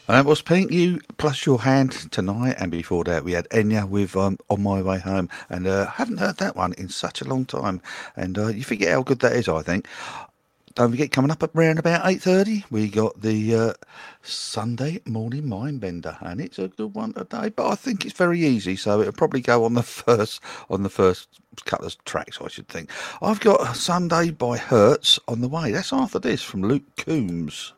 And that was Pink, You Plus Your Hand tonight, and before that we had Enya with On My Way Home, and haven't heard that one in such a long time, and you forget how good that is, I think. Don't forget, coming up around about 8:30, we got the Sunday Morning Mindbender, and it's a good one today, but I think it's very easy, so it'll probably go on the first couple of tracks, I should think. I've got Sunday by Hertz on the way. That's after this from Luke Coombs.